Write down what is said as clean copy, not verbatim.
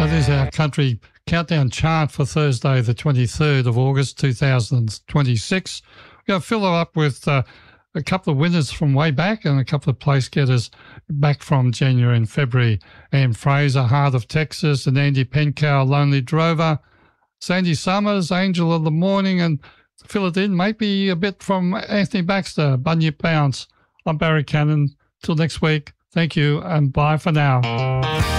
That is our country countdown chart for Thursday, the 23rd of August, 2026. We're going to fill it up with a couple of winners from way back and a couple of place getters back from January and February. Anne Fraser, Heart of Texas, and Andy Pencow, Lonely Drover. Sandy Summers, Angel of the Morning, and fill it in, maybe a bit from Anthony Baxter, Bunyip Bounce. I'm Barry Cannon. Till next week, thank you and bye for now.